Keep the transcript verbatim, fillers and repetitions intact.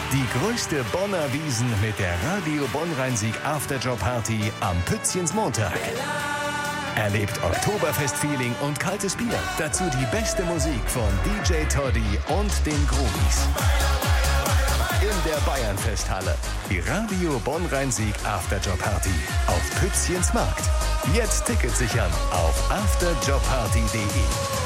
Die größte Bonner Wiesn mit der Radio Bonn-Rhein-Sieg Afterjob Party am Pützchens Montag. Erlebt Oktoberfest-Feeling und kaltes Bier. Dazu die beste Musik von D J Toddy und den Groovies. In der Bayernfesthalle. Die Radio Bonn-Rhein-Sieg Afterjob Party auf Pützchens Markt. Jetzt Tickets sichern auf afterjobparty punkt de.